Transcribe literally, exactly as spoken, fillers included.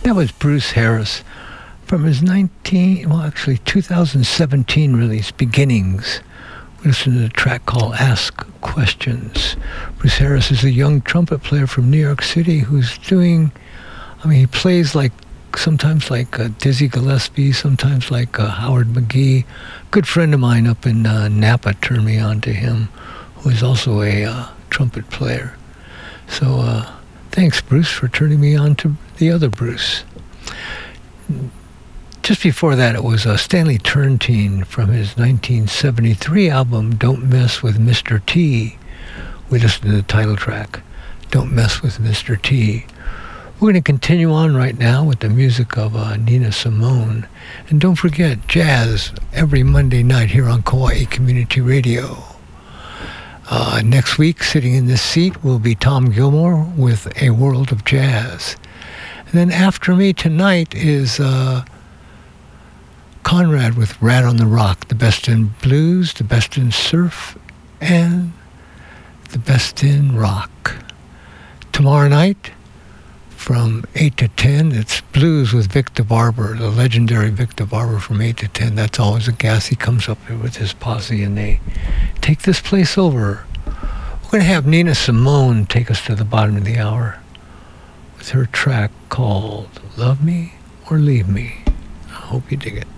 That was Bruce Harris from his nineteen, well actually two thousand seventeen release, Beginnings. We listened to a track called Ask Questions. Bruce Harris is a young trumpet player from New York City who's doing, I mean, he plays like, sometimes like uh, Dizzy Gillespie, sometimes like uh, Howard McGee. A good friend of mine up in uh, Napa turned me on to him, who is also a uh, trumpet player. So uh, thanks, Bruce, for turning me on to the other Bruce. Just before that, it was uh, Stanley Turrentine from his nineteen seventy-three album, Don't Mess with Mister T. We listened to the title track, Don't Mess with Mister T. We're going to continue on right now with the music of uh, Nina Simone. And don't forget, jazz every Monday night here on Kauai Community Radio. Uh, next week, sitting in this seat, will be Tom Gilmore with A World of Jazz. And then after me tonight is uh, Conrad with Rat on the Rock, the best in blues, the best in surf, and the best in rock. Tomorrow night, from eight to ten, it's blues with Vic DeBarber, the legendary Vic DeBarber from eight to ten. That's always a gas. He comes up here with his posse, and they take this place over. We're going to have Nina Simone take us to the bottom of the hour with her track called Love Me or Leave Me. I hope you dig it.